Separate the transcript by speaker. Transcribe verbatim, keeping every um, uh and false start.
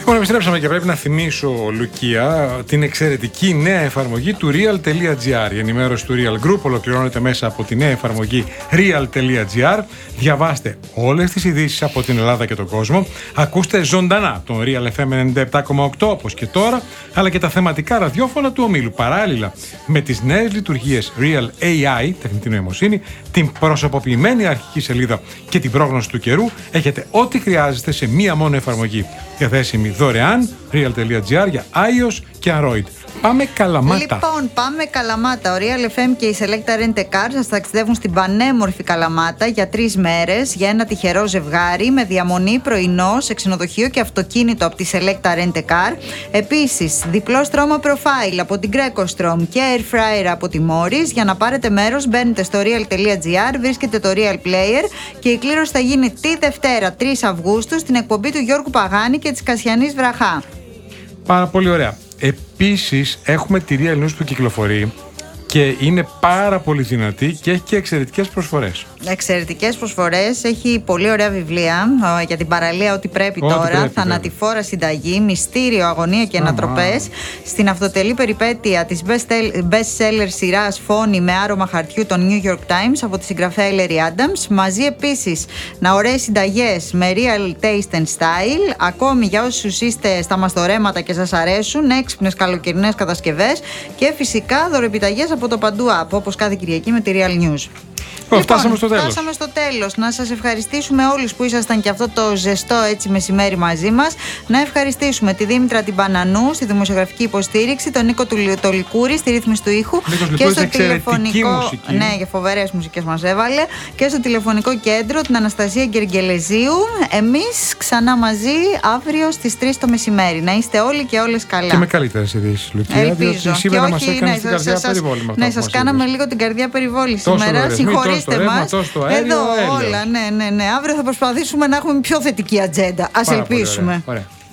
Speaker 1: Λοιπόν, επιστρέψαμε και πρέπει να θυμίσω, Λουκία, την εξαιρετική νέα εφαρμογή του real.gr. Η ενημέρωση του Real Group ολοκληρώνεται μέσα από τη νέα εφαρμογή real.gr. Διαβάστε όλες τις ειδήσεις από την Ελλάδα και τον κόσμο. Ακούστε ζωντανά τον Real εφ εμ ενενήντα επτά κόμμα οκτώ όπως και τώρα, αλλά και τα θεματικά ραδιόφωνα του ομίλου. Παράλληλα με τις νέες λειτουργίες Real έι άι, τεχνητή νοημοσύνη, την προσωποποιημένη αρχική σελίδα και την πρόγνωση του καιρού, έχετε ό,τι χρειάζεστε σε μία μόνο εφαρμογή. Διαθέσιμη δωρεάν real.gr για iOS και Android. Πάμε Καλαμάτα.
Speaker 2: Λοιπόν, πάμε Καλαμάτα. Ο Real εφ εμ και η Selecta Rent a Car σας ταξιδεύουν στην πανέμορφη Καλαμάτα για τρεις μέρες για ένα τυχερό ζευγάρι με διαμονή, πρωινό σε ξενοδοχείο και αυτοκίνητο από τη Selecta Rent a Car. Επίσης, διπλό στρώμα profile από την Greco Strom και air fryer από τη Morris. Για να πάρετε μέρος, μπαίνετε στο real.gr, βρίσκετε το Real Player και η κλήρωση θα γίνει τη Δευτέρα, τρεις Αυγούστου, στην εκπομπή του Γιώργου Παγάνη και της Κασιανής Βραχά.
Speaker 1: Πάρα πολύ ωραία. Επίσης έχουμε τη Real News που κυκλοφορεί και είναι πάρα πολύ δυνατή και έχει και εξαιρετικές προσφορές.
Speaker 2: Εξαιρετικές προσφορές, έχει πολύ ωραία βιβλία για την παραλία, ό,τι πρέπει
Speaker 1: ό,τι
Speaker 2: τώρα.
Speaker 1: Πρέπει,
Speaker 2: Θανατηφόρα βέβαια. Συνταγή, μυστήριο, αγωνία και ανατροπές. Στην αυτοτελή περιπέτεια της best seller σειράς Φόνη με άρωμα χαρτιού των New York Times από τη συγγραφέα Ellery Adams. Μαζί επίσης να ωραίες συνταγές με real taste and style. Ακόμη για όσους είστε στα μαστορέματα και σας αρέσουν, έξυπνες καλοκαιρινές κατασκευές και φυσικά δωρεπιταγές από το Παντού App, όπως κάθε Κυριακή με τη Real News.
Speaker 1: Λοιπόν, φτάσαμε στο τέλος.
Speaker 2: Φτάσαμε στο τέλος. Να σας ευχαριστήσουμε όλους που ήσασταν και αυτό το ζεστό έτσι μεσημέρι μαζί μας. Να ευχαριστήσουμε τη Δήμητρα την Πανανού στη δημοσιογραφική υποστήριξη, τον Νίκο του το Λικούρη στη ρύθμιση του ήχου και στο τηλεφωνικό.
Speaker 1: Μουσική.
Speaker 2: Ναι, για φοβερές μουσικές μας έβαλε. Και στο τηλεφωνικό κέντρο την Αναστασία Γκεργελεζίου. Εμείς ξανά μαζί αύριο στις τρεις το μεσημέρι. Να είστε όλοι και όλες καλά.
Speaker 1: Και με καλύτερες ειδήσεις, Λουκία.
Speaker 2: Ελπίζω.
Speaker 1: Σήμερα μας έκανε
Speaker 2: ναι,
Speaker 1: την καρδιά περιβόλη.
Speaker 2: Ναι, σας κάναμε λίγο την καρδιά περιβόλη σήμερα. Συγχωρήστε μας. Εδώ όλα, ναι, ναι, ναι. Αύριο θα προσπαθήσουμε να έχουμε πιο θετική ατζέντα. Ας ελπίσουμε.